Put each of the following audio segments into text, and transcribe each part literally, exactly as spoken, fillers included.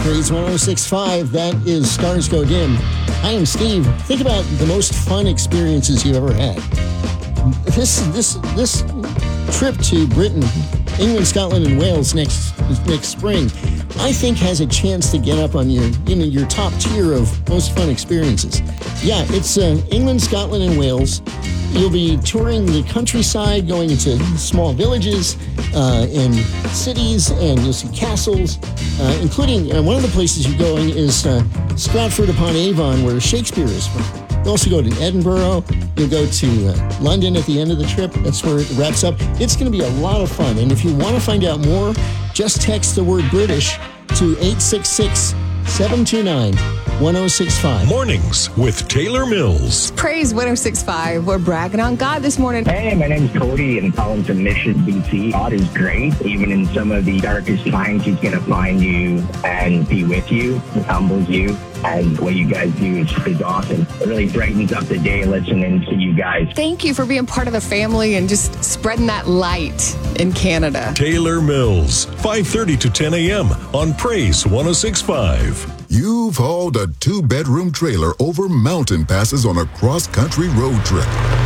Praise one oh six point five, that is Stars Go Dim. I am Steve. Think about the most fun experiences you ever had. This this this trip to Britain, England, Scotland, and Wales next next spring, I think has a chance to get up on your you know your top tier of most fun experiences. Yeah, it's uh, England, Scotland, and Wales. You'll be touring the countryside, going into small villages uh, and cities, and you'll see castles, uh, including uh, one of the places you're going is uh, Stratford-upon-Avon, where Shakespeare is from. You'll also go to Edinburgh. You'll go to uh, London at the end of the trip. That's where it wraps up. It's going to be a lot of fun. And if you want to find out more, just text the word British to eight six six, seven two nine, one oh six five. Mornings with Taylor Mills. Praise one oh six point five. We're bragging on God this morning. Hey, my name's Cody, and I'm calling from Mission, B C. God is great. Even in some of the darkest times, He's going to find you and be with you. He humbles you. And what you guys do is, is awesome. It really brightens up the day listening to you guys. Thank you for being part of the family and just spreading that light in Canada. Taylor Mills, five thirty to ten a.m. on Praise one oh six point five. You've hauled a two-bedroom trailer over mountain passes on a cross-country road trip.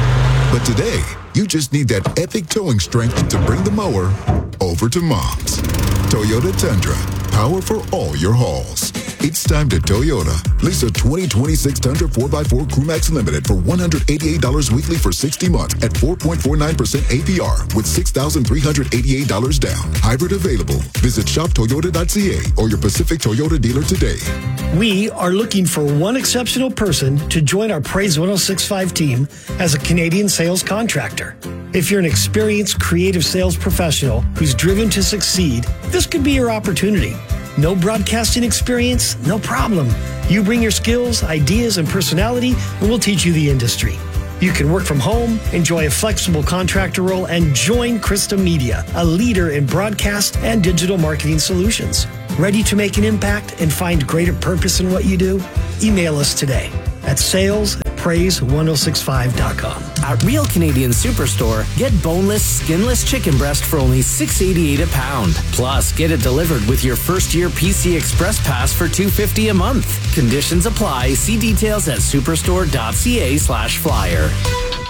But today, you just need that epic towing strength to bring the mower over to Mom's. Toyota Tundra, power for all your hauls. It's time to Toyota. Lease a twenty twenty-six Tundra four by four Crewmax Limited for one hundred eighty-eight dollars weekly for sixty months at four point four nine percent A P R with six thousand three hundred eighty-eight dollars down. Hybrid available. Visit shop toyota dot c a or your Pacific Toyota dealer today. We are looking for one exceptional person to join our Praise one oh six point five team as a Canadian sales contractor. If you're an experienced creative sales professional who's driven to succeed, this could be your opportunity. No broadcasting experience? No problem. You bring your skills, ideas, and personality, and we'll teach you the industry. You can work from home, enjoy a flexible contractor role, and join Krista Media, a leader in broadcast and digital marketing solutions. Ready to make an impact and find greater purpose in what you do? Email us today at sales at praise one oh six five dot com. At Real Canadian Superstore, get boneless, skinless chicken breast for only six dollars and eighty-eight cents a pound. Plus, get it delivered with your first year P C Express Pass for two dollars and fifty cents a month. Conditions apply. See details at superstore dot c a slash flyer.